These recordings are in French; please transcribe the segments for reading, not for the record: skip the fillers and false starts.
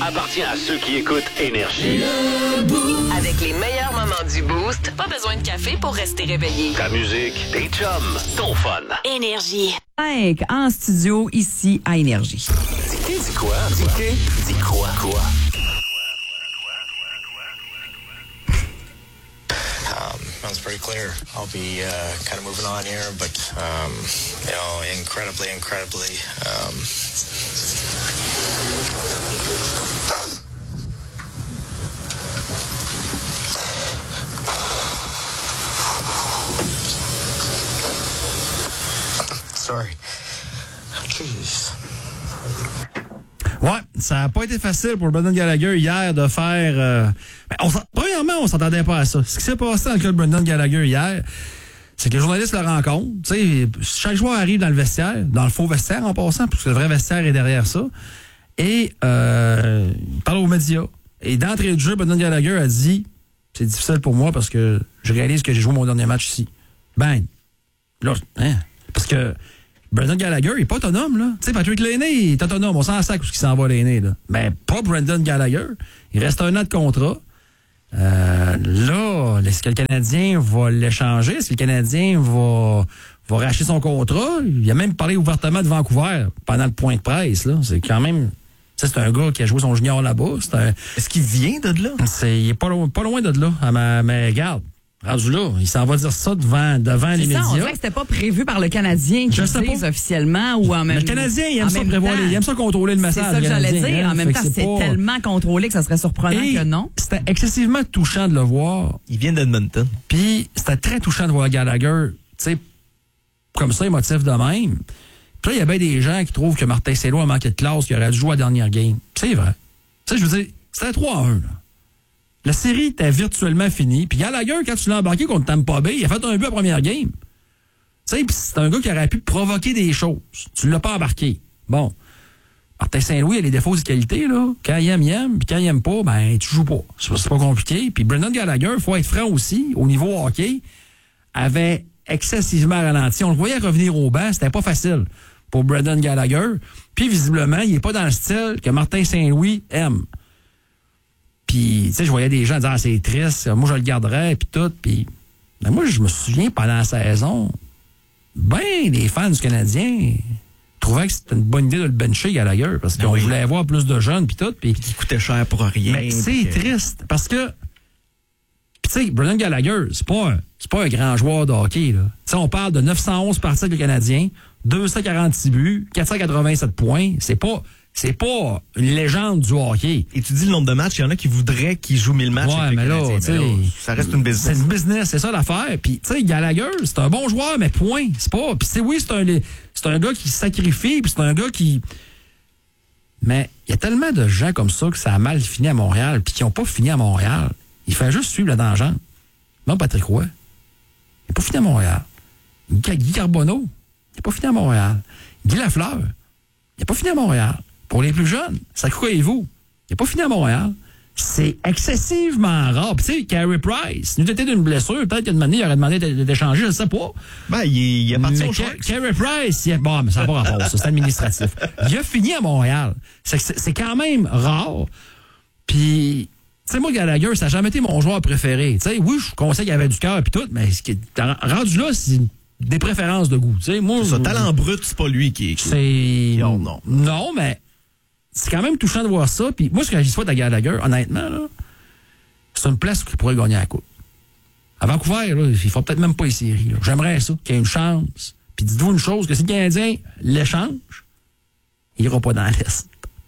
appartient à ceux qui écoutent Énergie. Avec les meilleurs moments du Boost, pas besoin de café pour rester réveillé. Ta musique, tes chums, ton fun. Énergie. En studio, ici, à Énergie. Dis quoi? Dis quoi? It's pretty clear. I'll be kind of moving on here, but incredibly. Sorry. Jeez. Ouais, ça n'a pas été facile pour Brendan Gallagher hier de faire... premièrement, on s'attendait pas à ça. Ce qui s'est passé dans le cas de Brendan Gallagher hier, c'est que les journalistes le rencontrent. Tu sais, chaque joueur arrive dans le vestiaire, dans le faux vestiaire en passant, puisque le vrai vestiaire est derrière ça. Et il parle aux médias. Et d'entrée de jeu, Brendan Gallagher a dit « C'est difficile pour moi parce que je réalise que j'ai joué mon dernier match ici. » Bang! Là, parce que... Brendan Gallagher, il n'est pas autonome, là. Tu sais, Patrick Laine, il est autonome. On s'en sac où il s'en va, Laine, là. Mais pas Brendan Gallagher. Il reste 1 an de contrat. Là, est-ce que le Canadien va l'échanger? Est-ce que le Canadien va racheter son contrat? Il a même parlé ouvertement de Vancouver pendant le point de presse, là. C'est quand même... C'est un gars qui a joué son junior là-bas. Est-ce qu'il vient de là? Il est pas loin de là. Mais regarde. Rendu là, il s'en va dire ça devant les médias. On dirait que c'était pas prévu par le Canadien qui le dise officiellement ou en même temps. Le Canadien, il aime ça prévoir, il aime ça contrôler le message. C'est ça que j'allais dire. En même temps, c'est pas... tellement contrôlé que ça serait surprenant que non. C'était excessivement touchant de le voir. Il vient d'Edmonton. Puis c'était très touchant de voir Gallagher, tu sais, comme ça, émotif de même. Puis là, il y a bien des gens qui trouvent que Martin Saint-Louis a manqué de classe, qu'il aurait dû jouer à la dernière game. C'est vrai. Tu sais, je veux dire, c'était 3-1, là. La série était virtuellement finie. Puis Gallagher, quand tu l'as embarqué contre Tampa Bay, il a fait un but à la première game. Tu sais, puis c'est un gars qui aurait pu provoquer des choses. Tu l'as pas embarqué. Bon. Martin Saint-Louis a les défauts et qualités, là. Quand il aime, puis quand il aime pas, ben, tu joues pas. C'est pas compliqué. Puis Brendan Gallagher, faut être franc aussi, au niveau hockey, avait excessivement ralenti. On le voyait revenir au banc, c'était pas facile pour Brendan Gallagher. Puis visiblement, il est pas dans le style que Martin Saint-Louis aime. Puis, tu sais, je voyais des gens dire, c'est triste, moi, je le garderais, puis tout. Puis, ben, moi, je me souviens, pendant la saison, les fans du Canadien trouvaient que c'était une bonne idée de le bencher, Gallagher, parce qu'on voulait avoir plus de jeunes, puis tout. Puis qui coûtait cher pour rien. Mais c'est triste, parce que, tu sais, Brendan Gallagher, c'est pas un grand joueur de hockey, là. Tu sais, on parle de 911 parties avec le Canadien, 246 buts, 487 points. C'est pas une légende du hockey. Et tu dis le nombre de matchs, il y en a qui voudraient qu'il joue 1000 matchs avec le Canadien. Mais là, ça reste une business. C'est une business, c'est ça l'affaire. Puis, tu sais, Gallagher, c'est un bon joueur, mais point. C'est pas... Puis, c'est un gars qui se sacrifie, puis c'est un gars qui... Mais il y a tellement de gens comme ça que ça a mal fini à Montréal, puis qui n'ont pas fini à Montréal. Il fait juste suivre la tangente. Non, Patrick Roy. Il n'a pas fini à Montréal. Guy Carbonneau. Il n'a pas fini à Montréal. Guy Lafleur. Il n'a pas fini à Montréal. Pour les plus jeunes, ça croyez-vous? Il n'a pas fini à Montréal. C'est excessivement rare. Puis tu sais, Carey Price, nous était d'une blessure, peut-être qu'une année, il aurait demandé d'échanger, je ne sais pas. Ben, il est parti au Sharks. Carey Price, bon, mais ça n'a pas rapport, ça, c'est administratif. Il a fini à Montréal. C'est quand même rare. Puis, tu sais, moi, Gallagher, ça n'a jamais été mon joueur préféré. Tu sais, oui, je conseille qu'il avait du cœur et tout, mais rendu là, c'est des préférences de goût. Tu sais, moi, ça, talent brut, c'est pas lui qui c'est... Non, mais c'est quand même touchant de voir ça. Puis moi, ce que je souhaite à Gallagher, honnêtement, là, c'est une place où il pourrait gagner la coupe. À Vancouver, là, il ne faut peut-être même pas les séries. Là. J'aimerais ça, qu'il y ait une chance. Puis dites-vous une chose, que si le Canadien l'échange, il n'ira pas dans l'Est.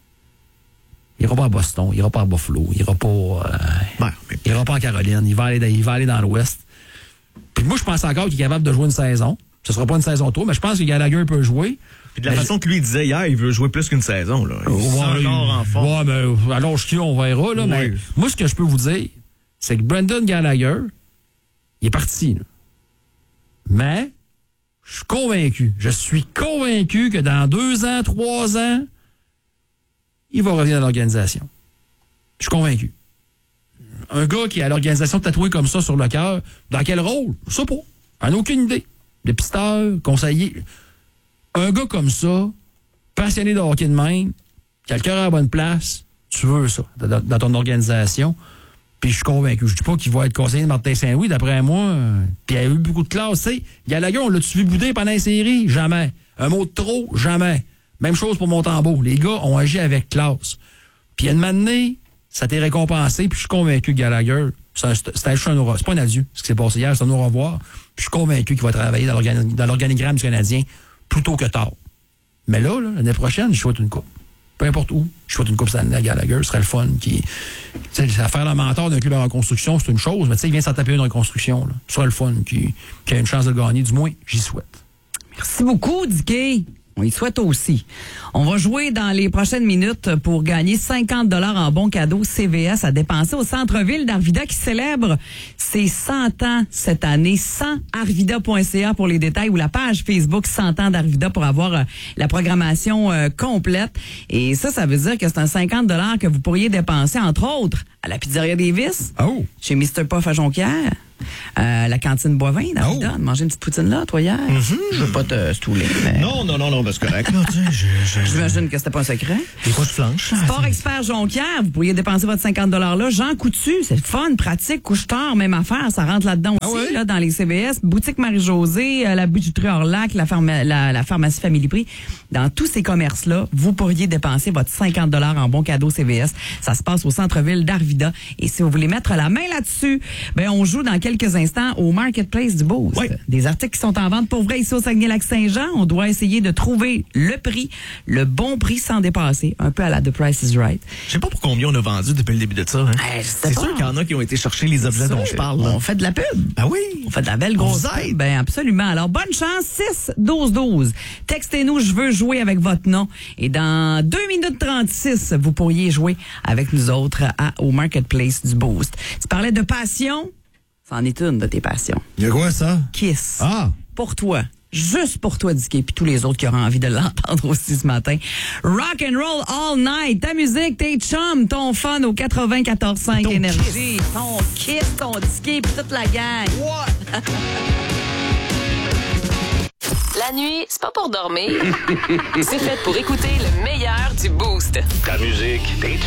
Il n'ira pas à Boston, il n'ira pas à Buffalo, il n'ira pas, il ira pas en Caroline, il va aller dans l'Ouest. Puis moi, je pense encore qu'il est capable de jouer une saison. Ce sera pas une saison trop, mais je pense que Gallagher peut jouer. Puis de la façon que lui disait hier, il veut jouer plus qu'une saison. Là. En forme. Ouais, mais alors, on verra. Là, mais moi, ce que je peux vous dire, c'est que Brendan Gallagher, il est parti. Là. Mais, je suis convaincu que dans 2 ans, 3 ans, il va revenir à l'organisation. Je suis convaincu. Un gars qui a l'organisation tatouée comme ça sur le cœur, dans quel rôle? Je sais pas. J'en ai aucune idée. Dépisteur, conseiller. Un gars comme ça, passionné de hockey de même, qui a le cœur à la bonne place, Tu veux ça dans ton organisation. Puis je suis convaincu. Je dis pas qu'il va être conseiller de Martin Saint-Louis, d'après moi. Puis il y a eu beaucoup de classe. Tu sais, Gallagher, on l'a-tu vu bouder pendant les séries? Jamais. Un mot de trop? Jamais. Même chose pour Montembeault. Les gars ont agi avec classe. Puis une matinée, ça t'est récompensé. Puis je suis convaincu que Gallagher, c'était juste un au revoir. C'est pas un adieu. Ce qui s'est passé hier, c'est un au revoir. Puis je suis convaincu qu'il va travailler dans l'organigramme du Canadien plus tôt que tard. Mais là, l'année prochaine, je souhaite une coupe. Peu importe où, je souhaite une coupe cette année à Gallagher. Ce serait le fun. Faire le mentor d'un club en reconstruction, c'est une chose. Mais il vient s'en taper une reconstruction. Là. Ce serait le fun qui a une chance de gagner. Du moins, j'y souhaite. Merci beaucoup, Dicky. On y souhaite aussi. On va jouer dans les prochaines minutes pour gagner 50 $ en bons cadeaux CVS à dépenser au centre-ville d'Arvida qui célèbre ses 100 ans cette année. 100arvida.ca pour les détails ou la page Facebook 100 ans d'Arvida pour avoir la programmation complète. Et ça veut dire que c'est un 50 $ que vous pourriez dépenser, entre autres, à la Pizzeria Davis, chez Mr. Puff à Jonquière, la cantine Boivin d'Arvida. Manger une petite poutine là, toi, hier. Je veux pas te stouler, mais... Non, c'est correct. J'imagine que c'était pas un secret. Des fois, je flanche. Sport Expert Jonquière, vous pourriez dépenser votre 50 $ là. Jean Coutu, c'est fun, pratique, couche-tard, même affaire, ça rentre là-dedans aussi, là, dans les CVS. Boutique Marie-Josée, la Bijouterie Orlac, la pharmacie Family Prix. Dans tous ces commerces-là, vous pourriez dépenser votre 50 $ en bons cadeaux CVS. Ça se passe au centre-ville d'Arvida. Et si vous voulez mettre la main là-dessus, on joue dans quelques instants au Marketplace du Boost. Oui. Des articles qui sont en vente pour vrai ici au Saguenay-Lac-Saint-Jean. On doit essayer de trouver le prix, le bon prix sans dépasser. Un peu à la The Price is Right. Je sais pas pour combien on a vendu depuis le début de ça. Hein? C'est sûr qu'il y en a qui ont été chercher les objets dont je parle. Là. On fait de la pub. Ah oui? On fait de la belle grosse pub. Absolument. Alors, bonne chance. 6-12-12. Textez-nous, je veux jouer avec votre nom. Et dans 2 minutes 36, vous pourriez jouer avec nous autres au Marketplace du Boost. Tu parlais de passion. C'en est une de tes passions. Il y a quoi, ça? Kiss. Ah! Pour toi. Juste pour toi, Dicky, puis tous les autres qui auront envie de l'entendre aussi ce matin. Rock and roll all night. Ta musique, tes chums, ton fun au 94.5 Énergie. Ton Kiss, ton Dicky, puis toute la gang. What? La nuit, c'est pas pour dormir. C'est fait pour écouter le meilleur du Boost. Ta musique, tes